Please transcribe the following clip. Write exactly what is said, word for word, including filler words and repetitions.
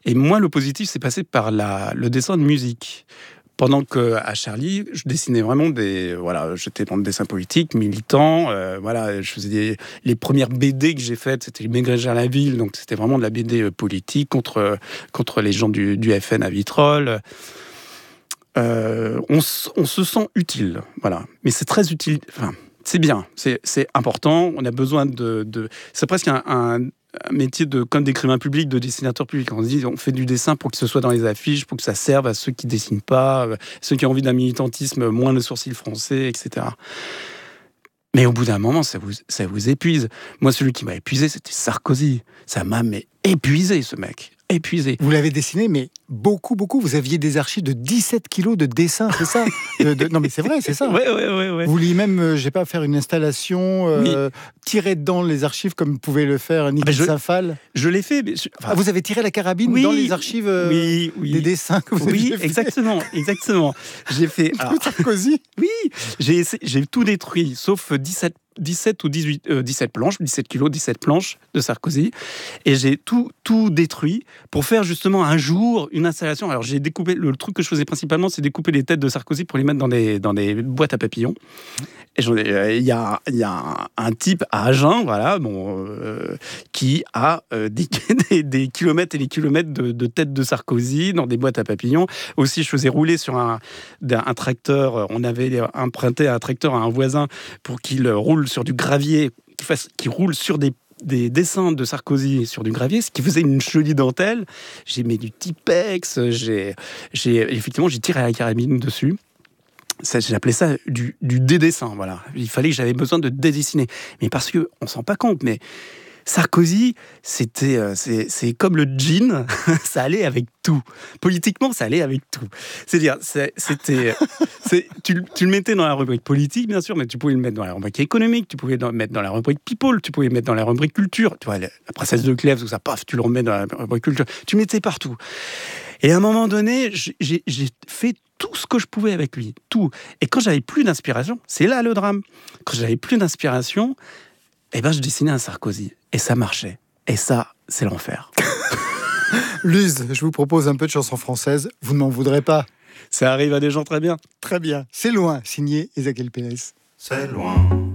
Et moi, le positif, c'est passé par la, le dessin de musique. Pendant qu'à Charlie, je dessinais vraiment des... Voilà, j'étais dans le dessin politique, militant. Euh, voilà, je faisais des, les premières B D que j'ai faites, c'était Maigret à la ville. Donc, c'était vraiment de la B D politique contre, contre les gens du, du F N à Vitrolles. Euh, on, on se sent utile, voilà. Mais c'est très utile... Enfin, c'est bien, c'est, c'est important. On a besoin de... de c'est presque un... un un métier de, comme d'écrivain public, de dessinateur public. On se dit, on fait du dessin pour que ce soit dans les affiches, pour que ça serve à ceux qui dessinent pas, ceux qui ont envie d'un militantisme moins le sourcil français, et cetera. Mais au bout d'un moment, ça vous, ça vous épuise. Moi, celui qui m'a épuisé, c'était Sarkozy. Ça m'a mais épuisé, ce mec. Épuisé. Vous l'avez dessiné, mais beaucoup, beaucoup. Vous aviez des archives de dix-sept kilos de dessins, c'est ça de, de... Non, mais c'est vrai, c'est ça. Oui, oui, oui. Ouais. Vous vouliez même, euh, je sais pas, faire une installation, euh, oui. tirer dedans les archives comme pouvait le faire Nicolas je, Safal. Je l'ai fait. Mais je... enfin, ah, vous avez tiré la carabine oui, dans les archives euh, oui, oui. des dessins que vous oui, aviez fait. exactement, exactement. J'ai fait... Alors... Sarkozy. Oui, j'ai, essayé, j'ai tout détruit, sauf dix-sept dix-sept ou dix-huit, euh, dix-sept planches, dix-sept kilos, dix-sept planches de Sarkozy. Et j'ai tout, tout détruit pour faire justement un jour une installation. Alors j'ai découpé, le truc que je faisais principalement, c'est découper les têtes de Sarkozy pour les mettre dans des, dans des boîtes à papillons. Et il euh, y a, y a un, un type à Agen, voilà, bon, euh, qui a euh, des, des, des kilomètres et des kilomètres de, de têtes de Sarkozy dans des boîtes à papillons. Aussi, je faisais rouler sur un, un, un tracteur. On avait emprunté un tracteur à un voisin pour qu'il roule sur du gravier, qui, fasse, qui roule sur des, des dessins de Sarkozy sur du gravier, ce qui faisait une jolie dentelle. J'ai mis du Tipex, j'ai, j'ai, effectivement, j'ai tiré la carabine dessus. Ça, j'appelais ça du, du dédessin, voilà. Il fallait que j'avais besoin de dédessiner. Mais parce qu'on ne s'en rend pas compte, mais Sarkozy, c'était, euh, c'est, c'est comme le jean, ça allait avec tout. Politiquement, ça allait avec tout. C'est-à-dire, c'est, c'était, c'est, tu, tu le mettais dans la rubrique politique, bien sûr, mais tu pouvais le mettre dans la rubrique économique, tu pouvais le mettre dans la rubrique people, tu pouvais le mettre dans la rubrique culture. Tu vois, la, la princesse de Clèves, tout ça, paf, tu le remets dans la rubrique culture. Tu le mettais partout. Et à un moment donné, j'ai, j'ai fait tout ce que je pouvais avec lui, tout. Et quand j'avais plus d'inspiration, c'est là le drame. Quand j'avais plus d'inspiration, eh ben, je dessinais un Sarkozy. Et ça marchait. Et ça, c'est l'enfer. Luz, je vous propose un peu de chanson française. Vous ne m'en voudrez pas. Ça arrive à des gens très bien. Très bien. C'est loin, signé Ezequiel Pérez. C'est loin.